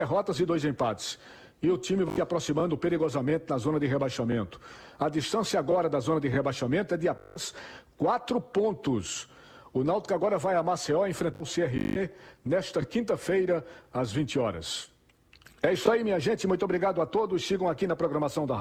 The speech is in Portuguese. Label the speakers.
Speaker 1: derrotas e 2 empates. E o time vai se aproximando perigosamente na zona de rebaixamento. A distância agora da zona de rebaixamento é de apenas 4 pontos. O Náutico agora vai a Maceió enfrentar o CRB nesta quinta-feira, às 20 horas. É isso aí, minha gente. Muito obrigado a todos. Sigam aqui na programação da rádio.